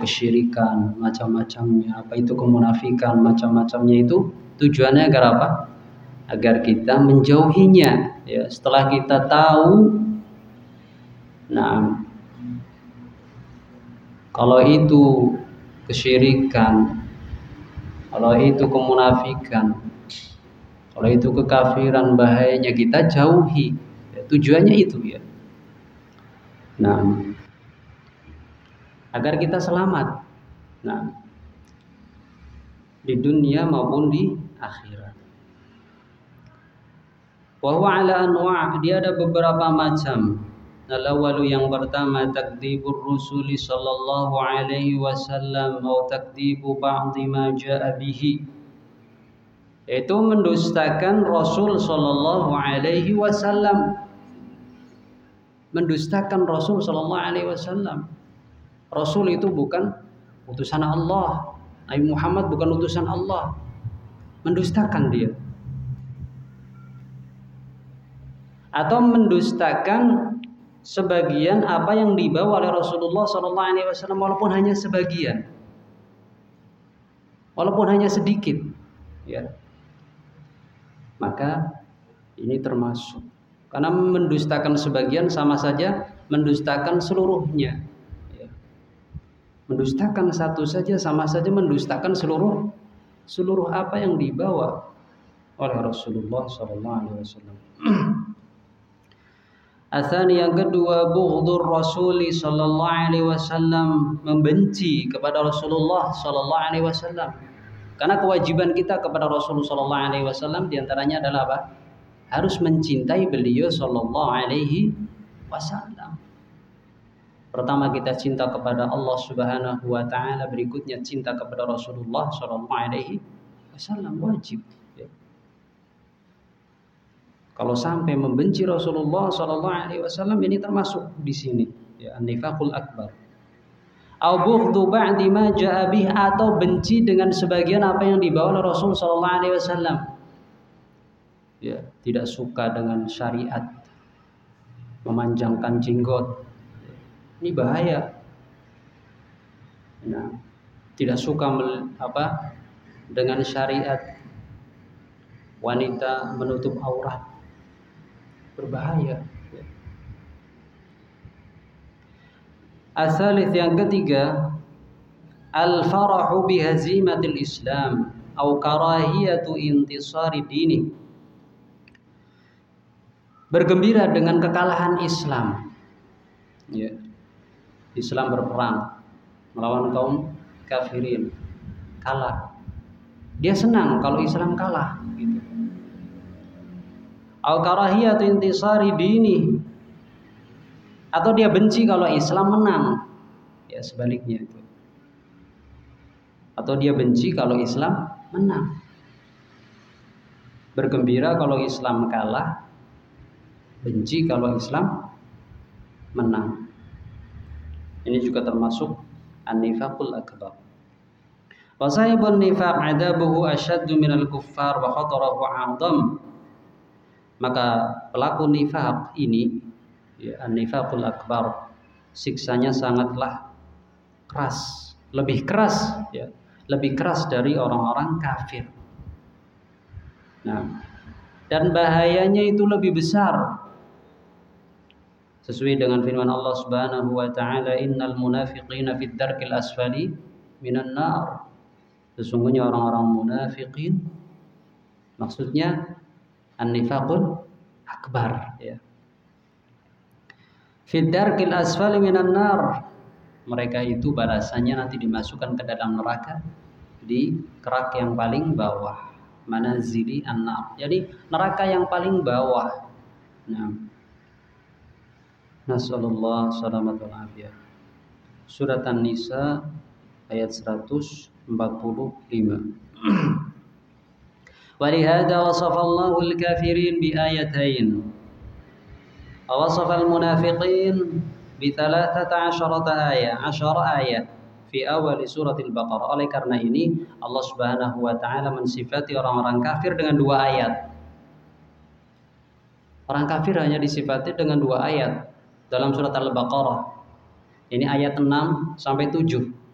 kesyirikan, macam-macamnya, apa itu kemunafikan, macam-macamnya itu tujuannya agar apa? Agar kita menjauhinya. Ya, setelah kita tahu, nah, kalau itu kesyirikan, kalau itu kemunafikan, kalau itu kekafiran, bahayanya kita jauhi. Ya, tujuannya itu ya. Nah, agar kita selamat. Nah, di dunia maupun di akhirat. Wa huwa ala anwa', dia ada beberapa macam. Al-awwalu, yang pertama, takdzibur rusuli sallallahu alaihi wasallam atau takdzibu ba'dhi ma jaa'a bihi, yaitu mendustakan Rasul sallallahu alaihi wasallam. Mendustakan Rasul sallallahu alaihi wasallam. Rasul itu bukan utusan Allah. Nabi Muhammad bukan utusan Allah. Mendustakan dia. Atau mendustakan sebagian apa yang dibawa oleh Rasulullah SAW, walaupun hanya sebagian, walaupun hanya sedikit, ya. Maka ini termasuk, karena mendustakan sebagian sama saja mendustakan seluruhnya. Ya. Mendustakan satu saja sama saja mendustakan seluruh apa yang dibawa oleh Rasulullah SAW. Atsani, yang kedua, bughdhur Rasuli sallallahu alaihi wasallam, membenci kepada Rasulullah sallallahu alaihi wasallam. Karena kewajiban kita kepada Rasulullah sallallahu alaihi wasallam diantaranya adalah apa? Harus mencintai beliau sallallahu alaihi wasallam. Pertama kita cinta kepada Allah Subhanahu wa taala, berikutnya cinta kepada Rasulullah sallallahu alaihi wasallam, wajib. Kalau sampai membenci Rasulullah SAW, ini termasuk di sini, ya, an-nifaqul akbar. Au bughdhu ba'di ma jaa'a bih, atau benci dengan sebagian apa yang dibawa oleh Rasul SAW. Ya, tidak suka dengan syariat, memanjangkan jenggot. Ini bahaya. Nah, tidak suka dengan syariat, wanita menutup aurat. Berbahaya. As-salits, yang ketiga, al-farahu bihazimatil Islam au karahiyatu intisari dini, bergembira dengan kekalahan Islam. Ya. Islam berperang melawan kaum kafirin, kalah. Dia senang kalau Islam kalah, gitu. Au karahiyatu intisari dini, atau dia benci kalau Islam menang, ya, sebaliknya itu. Atau dia benci kalau Islam menang, bergembira kalau Islam kalah, benci kalau Islam menang. Ini juga termasuk an-nifaqul akbar. Wa sahibun nifaq adabuhu asyaddu minal kuffar wa khatarahu 'azam. Maka pelaku nifaq ini, ya, an-nifaqul akbar, siksanya sangatlah keras, lebih keras, ya, lebih keras dari orang-orang kafir. Nah, dan bahayanya itu lebih besar. Sesuai dengan firman Allah Subhanahu wa taala, innal munafiqina fid darkil asfali minan nar. Sesungguhnya orang-orang munafikin, maksudnya an-nifaqul akbar, ya. Fid darkil asfali minan nar. Mereka itu balasannya nanti dimasukkan ke dalam neraka di kerak yang paling bawah, manazili an-nar. Jadi neraka yang paling bawah. Nah, nasallallahu salamatul afiyah. Surat An-Nisa ayat 145. ولهذا وصف الله الكافرين بآيتين ووصف المنافقين ب13 آية في أول سورة البقرة. Oleh karena ini Allah Subhanahu wa taala mensifati orang-orang kafir dengan 2 ayat. Orang kafir hanya disifati dengan 2 ayat dalam surat Al-Baqarah. Ini ayat 6 sampai 7.